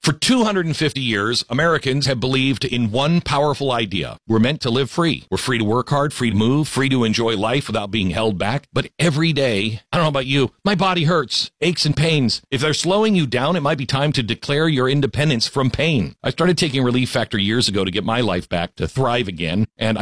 For 250 years, Americans have believed in one powerful idea. We're meant to live free. We're free to work hard, free to move, free to enjoy life without being held back. But every day, I don't know about you, my body hurts, aches and pains. If they're slowing you down, it might be time to declare your independence from pain. I started taking Relief Factor years ago to get my life back, to thrive again, and